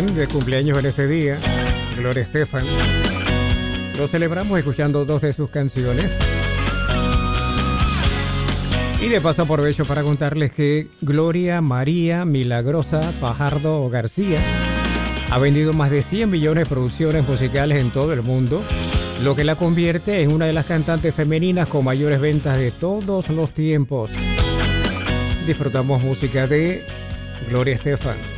también de cumpleaños en este día, Gloria Estefan. Lo celebramos escuchando dos de sus canciones. Y de paso aprovecho para contarles que Gloria María Milagrosa Fajardo García ha vendido más de 100 millones de producciones musicales en todo el mundo, lo que la convierte en una de las cantantes femeninas con mayores ventas de todos los tiempos. Disfrutamos música de Gloria Estefan.